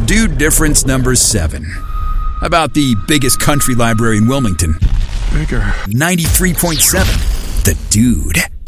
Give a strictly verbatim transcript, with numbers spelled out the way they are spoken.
Dude Difference number seven. About the biggest country library in Wilmington. Bigger. ninety-three point seven. The Dude.